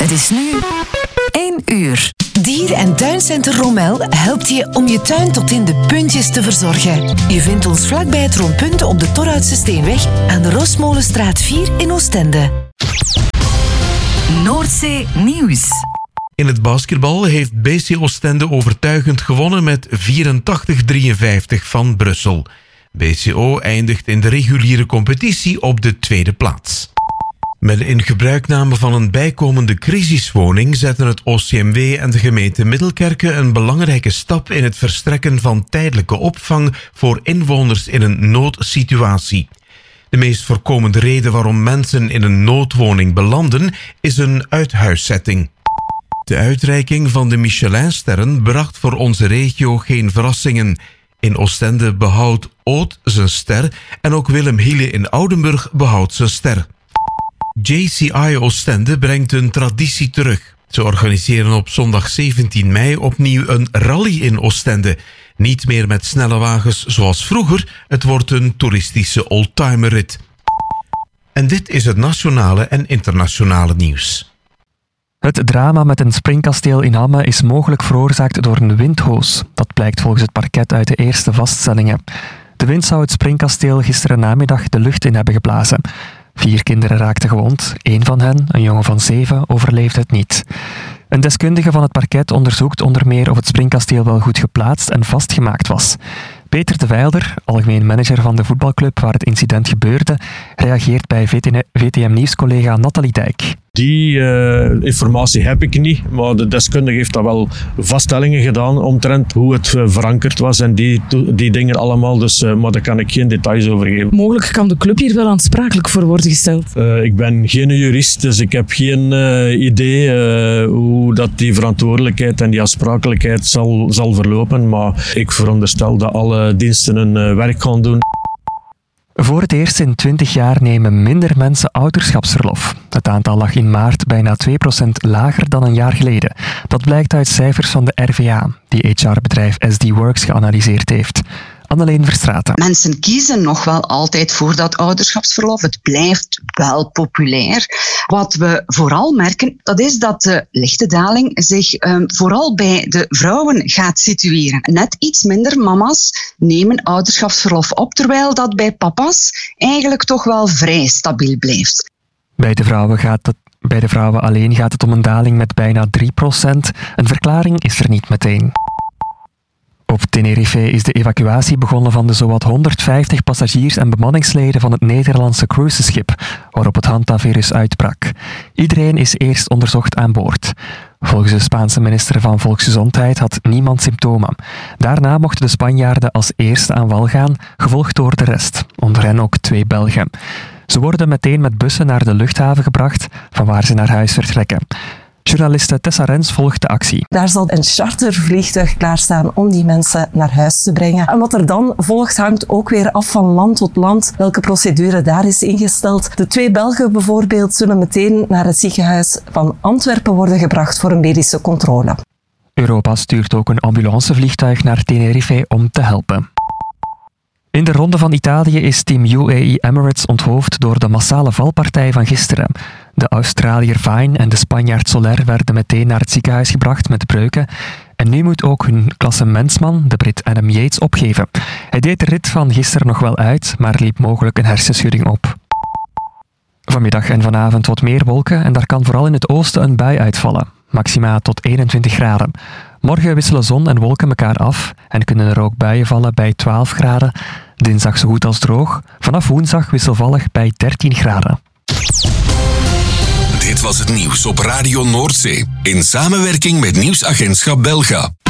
Het is nu 1 uur. Dier- en tuincentrum Rommel helpt je om je tuin tot in de puntjes te verzorgen. Je vindt ons vlakbij het Rondpunt op de Torhoutse Steenweg aan de Rosmolenstraat 4 in Oostende. Noordzee Nieuws. In het basketbal heeft BC Oostende overtuigend gewonnen met 84-53 van Brussel. BCO eindigt in de reguliere competitie op de tweede plaats. Met de ingebruikname van een bijkomende crisiswoning zetten het OCMW en de gemeente Middelkerke een belangrijke stap in het verstrekken van tijdelijke opvang voor inwoners in een noodsituatie. De meest voorkomende reden waarom mensen in een noodwoning belanden is een uithuiszetting. De uitreiking van de Michelinsterren bracht voor onze regio geen verrassingen. In Oostende behoudt Oud zijn ster en ook Willem Hiele in Oudenburg behoudt zijn ster. JCI Oostende brengt een traditie terug. Ze organiseren op zondag 17 mei opnieuw een rally in Oostende. Niet meer met snelle wagens zoals vroeger, het wordt een toeristische oldtimerrit. En dit is het nationale en internationale nieuws. Het drama met een springkasteel in Hamme is mogelijk veroorzaakt door een windhoos. Dat blijkt volgens het parket uit de eerste vaststellingen. De wind zou het springkasteel gisteren namiddag de lucht in hebben geblazen. 4 kinderen raakten gewond. 1 van hen, een jongen van 7, overleefde het niet. Een deskundige van het parket onderzoekt onder meer of het springkasteel wel goed geplaatst en vastgemaakt was. Peter de Weilder, algemeen manager van de voetbalclub waar het incident gebeurde, reageert bij VTM-nieuwscollega Nathalie Dijk. Die informatie heb ik niet, maar de deskundige heeft daar wel vaststellingen gedaan omtrent hoe het verankerd was en die dingen allemaal, dus, maar daar kan ik geen details over geven. Mogelijk kan de club hier wel aansprakelijk voor worden gesteld. Ik ben geen jurist, dus ik heb geen idee hoe dat die verantwoordelijkheid en die aansprakelijkheid zal verlopen, maar ik veronderstel dat alle diensten hun werk gaan doen. Voor het eerst in 20 jaar nemen minder mensen ouderschapsverlof. Het aantal lag in maart bijna 2% lager dan een jaar geleden. Dat blijkt uit cijfers van de RVA, die HR-bedrijf SD Works geanalyseerd heeft. Anneleen Verstraeten. Mensen kiezen nog wel altijd voor dat ouderschapsverlof. Het blijft wel populair. Wat we vooral merken, dat is dat de lichte daling zich vooral bij de vrouwen gaat situeren. Net iets minder mama's nemen ouderschapsverlof op, terwijl dat bij papa's eigenlijk toch wel vrij stabiel blijft. Bij de vrouwen alleen gaat het om een daling met bijna 3%. Een verklaring is er niet meteen. Op Tenerife is de evacuatie begonnen van de zowat 150 passagiers en bemanningsleden van het Nederlandse cruiseschip, waarop het hantavirus uitbrak. Iedereen is eerst onderzocht aan boord. Volgens de Spaanse minister van Volksgezondheid had niemand symptomen. Daarna mochten de Spanjaarden als eerste aan wal gaan, gevolgd door de rest, onder hen ook 2 Belgen. Ze worden meteen met bussen naar de luchthaven gebracht, van waar ze naar huis vertrekken. Journaliste Tessa Rens volgt de actie. Daar zal een chartervliegtuig klaarstaan om die mensen naar huis te brengen. En wat er dan volgt hangt ook weer af van land tot land welke procedure daar is ingesteld. De 2 Belgen bijvoorbeeld zullen meteen naar het ziekenhuis van Antwerpen worden gebracht voor een medische controle. Europa stuurt ook een ambulancevliegtuig naar Tenerife om te helpen. In de ronde van Italië is team UAE Emirates onthoofd door de massale valpartij van gisteren. De Australiër Vine en de Spanjaard Soler werden meteen naar het ziekenhuis gebracht met breuken. En nu moet ook hun klassementsman, de Brit Adam Yates, opgeven. Hij deed de rit van gisteren nog wel uit, maar liep mogelijk een hersenschudding op. Vanmiddag en vanavond wat meer wolken en daar kan vooral in het oosten een bui uitvallen. Maxima tot 21 graden. Morgen wisselen zon en wolken elkaar af en kunnen er ook buien vallen bij 12 graden. Dinsdag zo goed als droog. Vanaf woensdag wisselvallig bij 13 graden. Dit was het nieuws op Radio Noordzee in samenwerking met Nieuwsagentschap Belga.